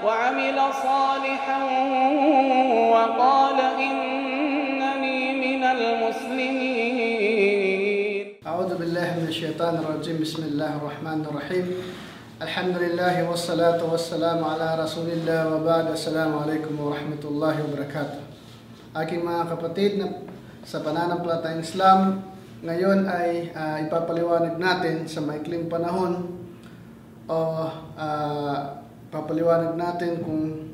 وعمل صالحا وقال إنني من المسلمين. أعوذ بالله من الشيطان الرجيم. بسم الله الرحمن الرحيم. الحمد لله والصلاة والسلام على رسول الله وبعد. السلام عليكم ورحمة الله وبركاته. Aking mga kapatid sa pananampalatayang Islam, ngayon ay ipapaliwanag natin sa maikling panahon papaliwanag natin kung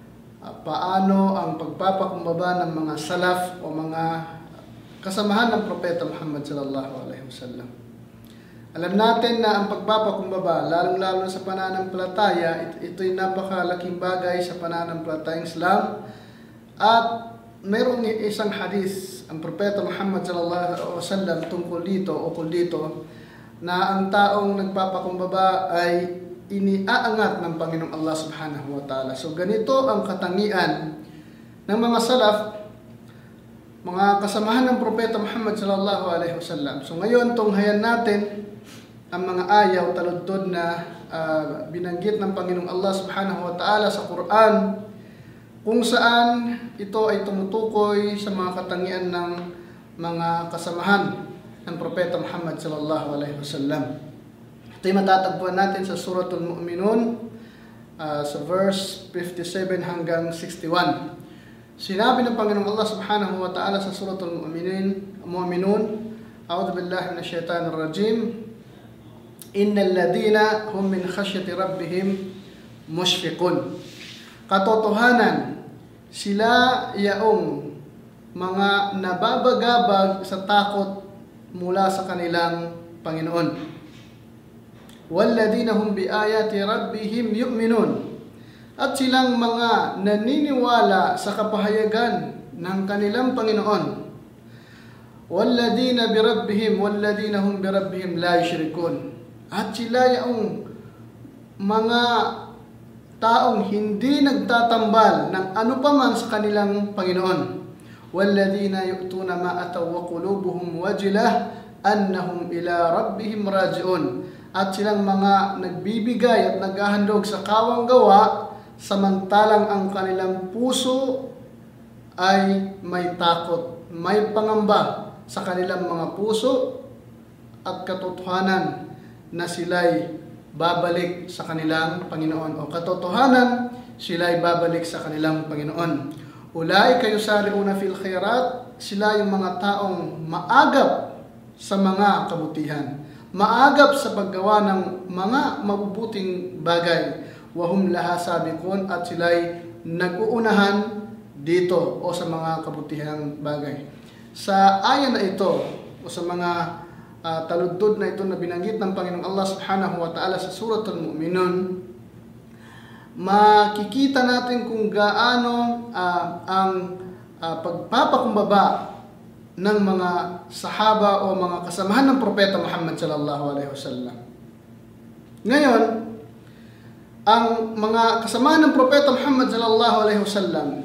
paano ang pagpapakumbaba ng mga salaf o mga kasamahan ng Propeta Muhammad sallallahu alaihi wasallam. Alam natin na ang pagpapakumbaba, lalong-lalo sa pananampalataya, ito'y napakalaking bagay sa pananampalatayang Islam. At mayroong isang hadith ang Propeta Muhammad sallallahu alaihi wasallam tungkol dito na ang taong nagpapakumbaba ay iniaangat ng Panginoong Allah subhanahu wa ta'ala. So ganito ang katangian ng mga salaf, mga kasamahan ng Propeta Muhammad sallallahu alaihi wasallam. So ngayon tunghayan natin ang mga ayaw taludtod na binanggit ng Panginoong Allah subhanahu wa ta'ala sa Quran, kung saan ito ay tumutukoy sa mga katangian ng mga kasamahan ng Propeta Muhammad sallallahu alaihi wasallam. Ito ay matatagpuan natin sa Suratul Mu'minun, sa verse 57 hanggang 61. Sinabi ng Panginoong Allah subhanahu wa ta'ala sa Suratul Mu'minun, A'udhu billahi minash shaitanir rajim, Innal ladina hum min khasyati rabbihim mushfiqun. Katotohanan, sila yaong mga nababagabag sa takot mula sa kanilang Panginoon. Walladina hum biayati rabbihim yu'minun. At silang mga naniniwala sa kapahayagan ng kanilang Panginoon. Walladina hum birabbihim la yushrikun. At sila yaong mga taong hindi nagtatambal ng anupaman sa kanilang Panginoon. Walladina yu'tuna ma ataw wa qulubuhum wajilah annahum ila rabbihim raji'un. At silang mga nagbibigay at naghahandog sa kawang gawa, samantalang ang kanilang puso ay may takot, may pangamba sa kanilang mga puso at katotohanan na sila'y babalik sa kanilang Panginoon, o katotohanan sila'y babalik sa kanilang Panginoon. Ulaika yusari'una fil khairat, sila yung mga taong maagap sa mga kabutihan, maagap sa paggawa ng mga mabubuting bagay. Wahum laha sabiqun, at sila'y nag-uunahan dito o sa mga kabutihang bagay. Sa ayan na ito o sa mga taludtod na ito na binanggit ng Panginoong Allah subhanahu wa ta'ala sa Suratul Mu'minun, makikita natin kung gaano ang pagpapakumbaba ng mga sahaba o mga kasamahan ng Propeta Muhammad sallallahu alaihi wasallam. Ngayon, ang mga kasamahan ng Propeta Muhammad sallallahu alaihi wasallam,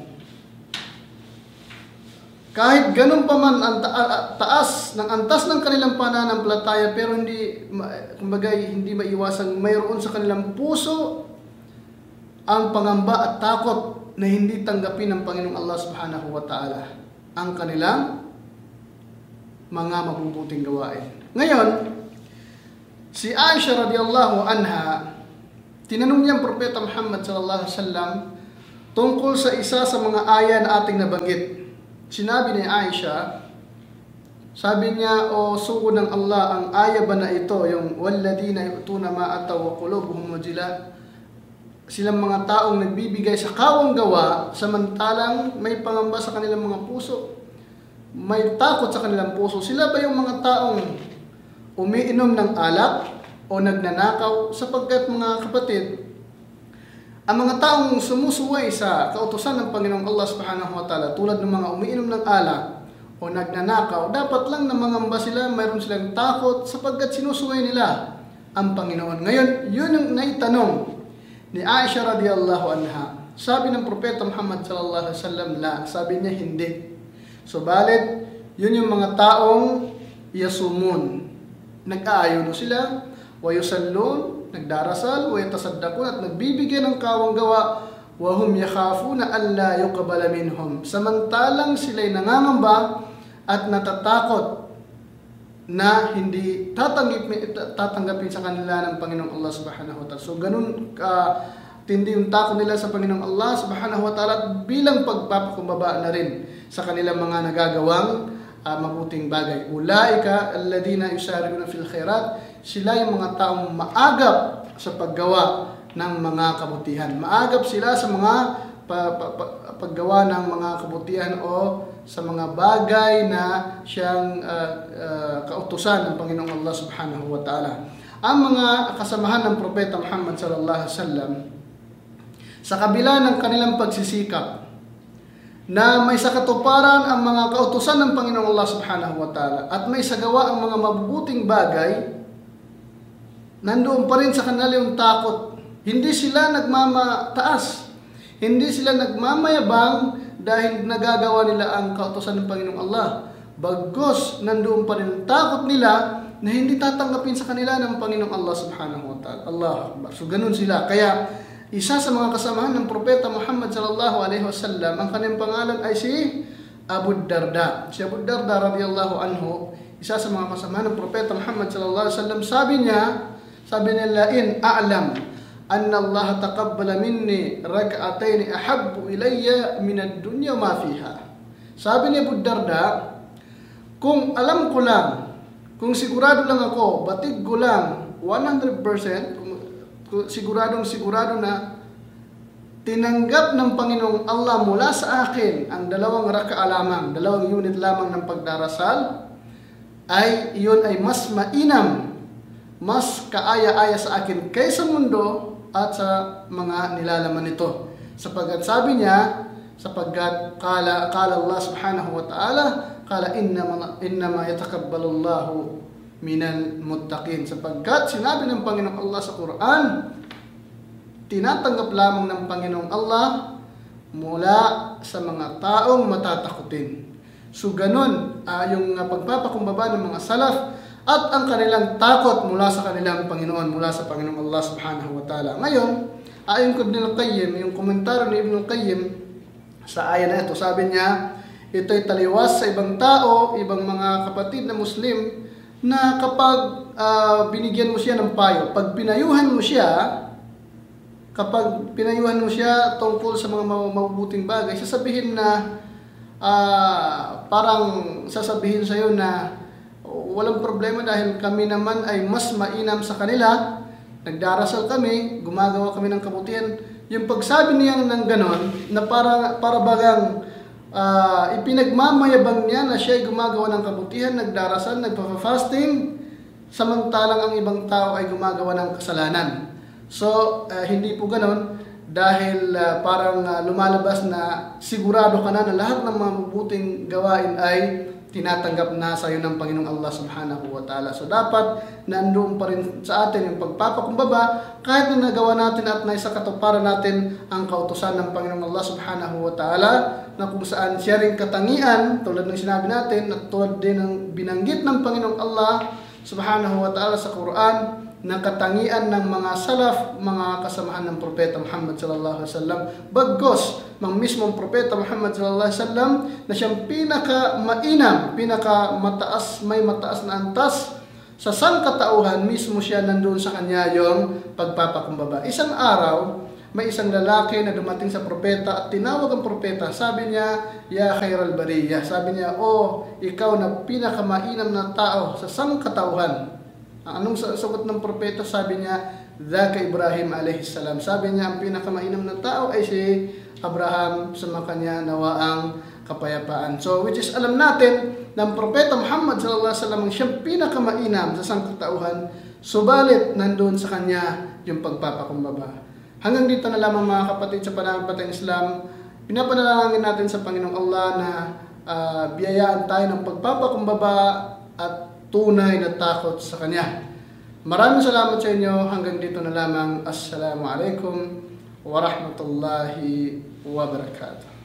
kahit ganun pa man ang taas ng antas ng kanilang pananampalataya, pero hindi maiwasang mayroon sa kanilang puso ang pangamba at takot na hindi tanggapin ng Panginoong Allah subhanahu wa ta'ala ang kanilang mga mabubuting gawain. Ngayon, si Aisha radhiyallahu anha, tinanong niya ang Propeta Muhammad sallallahu alaihi wasallam tungkol sa isa sa mga aya na ating nabanggit. Sinabi ni Aisha, sabi niya, o sugo ng Allah, ang aya ba na ito, yung walladina yu'tuna ma ataw wa qulubuhum wajilah, silang mga taong nagbibigay sa kawang gawa, samantalang may pangamba sa kanilang mga puso, may takot sa kanilang puso. Sila ba yung mga taong umiinom ng alak o nagnanakaw? Sapagkat mga kapatid, ang mga taong sumusuway sa kautusan ng Panginoong Allah subhanahu wa ta'ala, tulad ng mga umiinom ng alak o nagnanakaw, dapat lang na mangamba sila, mayroon silang takot sapagkat sinusuway nila ang Panginoon. Ngayon, yun yung naitanong ni Aisha radhiyallahu anha. Sabi ng Propeta Muhammad sallallahu alaihi wasallam, sabi niya hindi. Subalit, yun yung mga taong yasumun, nag-aayuno sila, wa yusallun, nagdarasal, wa yatasaddaqun, at nagbibigay ng kawang gawa, wa hum yakhafuna alla yuqbala minhum. Samantalang sila'y nangangamba at natatakot na hindi tatanggapin sa kanila ng Panginoong Allah subhanahu wa ta'ala. So ganun tindi yung takot nila sa Panginoong Allah subhanahu wa ta'ala, bilang pagpapakumbaba na rin sa kanilang mga nagagawang mabuting bagay. Ulaika alladhina yusari'una fil khairat, sila yung mga taong maagap sa paggawa ng mga kabutihan. Maagap sila sa mga paggawa ng mga kabutihan o sa mga bagay na siyang kautusan ng Panginoong Allah subhanahu wa ta'ala. Ang mga kasamahan ng Propeta Muhammad sallallahu alaihi wasallam, sa kabila ng kanilang pagsisikap na may sakatuparan ang mga kautusan ng Panginoong Allah subhanahu wa ta'ala at may sagawa ang mga mabubuting bagay, nandoon pa rin sa kanila yung takot. Hindi sila nagmamataas, hindi sila nagmamayabang dahil nagagawa nila ang kautusan ng Panginoong Allah. Bagkus nandoon pa rin ang takot nila na hindi tatanggapin sa kanila ng Panginoong Allah subhanahu wa ta'ala. Allahu Akbar. So ganun sila. Kaya isa sa mga kasamahan ng Propeta Muhammad sallallahu alaihi wasallam, ang kanyang pangalan ay si Abu Darda. Si Abu Darda radhiyallahu anhu, isa sa mga kasamahan ng Propeta Muhammad sallallahu alaihi wasallam, sabi niya, in a'lam anna Allah taqabbala minni rak'atayn ahabbu ilayya min ad-dunya ma fiha. Sabi ni Abu Darda, kung alam ko lang, kung sigurado lang ako, batig ko lang 100%, sigurado na tinanggap ng Panginoong Allah mula sa akin ang 2 raka'a lamang, 2 unit lamang ng pagdarasal, ay iyon ay mas mainam, mas kaaya-aya sa akin kaysa mundo at sa mga nilalaman nito. Sapagkat sabi niya, qala Allah subhanahu wa ta'ala, qala innama yatakabbalu Allahu minal muttaqin. Sapagkat sinabi ng Panginoong Allah sa Quran, tinatanggap lamang ng Panginoong Allah mula sa mga taong matatakutin. So ganun yung pagpapakumbaba ng mga salaf at ang kanilang takot mula sa kanilang Panginoon, mula sa Panginoong Allah subhanahu wa ta'ala. Ngayon, ayon ko Ibn al-Qayyim, yung komentaryo ni Ibn al-Qayyim sa aya na ito, sabi niya, ito'y taliwas sa ibang tao, ibang mga kapatid na Muslim, na kapag binigyan mo siya ng payo, pag pinayuhan mo siya tungkol sa mga mabubuting bagay, sasabihin na parang sasabihin sa iyo na walang problema dahil kami naman ay mas mainam sa kanila, nagdarasal kami, gumagawa kami ng kabutihan. Yung pagsabi niya ng ganon, na para bagang ipinagmamayabang niya na siya ay gumagawa ng kabutihan, nagdarasal, nagpa-fasting, samantalang ang ibang tao ay gumagawa ng kasalanan. So, hindi po ganon dahil parang lumalabas na sigurado ka na lahat ng mga mabuting gawain ay tinatanggap na sa iyo ng Panginoong Allah subhanahu wa ta'ala. So dapat nandoon pa rin sa atin yung pagpapakumbaba kahit na nagawa natin at naisakatuparan natin ang kautusan ng Panginoong Allah subhanahu wa ta'ala, na kung saan siya rin katangian tulad ng sinabi natin at tulad din ng binanggit ng Panginoong Allah subhanahu wa ta'ala sa Quran, na katangian ng mga salaf, mga kasamahan ng Propeta Muhammad sallallahu alaihi wasallam, bagkos ng mismong Propeta Muhammad sallallahu alaihi wasallam na siyang pinaka-mainam, pinaka-mataas, may mataas na antas sa sangkatauhan, mismo siya nandoon sa kanya yung pagpapakumbaba. Isang araw, may isang lalaki na dumating sa propeta at tinawag ang propeta. Sabi niya, ya khairal bariyah. Sabi niya, ikaw na pinaka-mainam na tao sa sangkatauhan. Anong sagot ng propeta? Sabi niya, Dhaka Ibrahim alayhis salam. Sabi niya, ang pinakamainam na tao ay si Abraham, sumakanya nawa ang kapayapaan. So, which is alam natin na ang propeta Muhammad sallallahu alaihi wasallam ang siyang pinakamainam sa sangkatauhan, subalit nandun sa kanya yung pagpapakumbaba. Hanggang dito na lamang mga kapatid sa pananampalatayang Islam. Pinapanalangin natin sa Panginoong Allah na biyayaan tayo ng pagpapakumbaba at tunay na takot sa Kanya. Maraming salamat sa inyo. Hanggang dito na lamang. Assalamualaikum warahmatullahi wabarakatuh.